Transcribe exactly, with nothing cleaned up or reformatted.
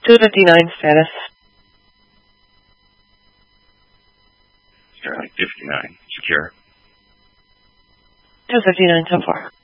two fifty-nine status. Starlink fifty-nine, secure. two fifty-nine so far.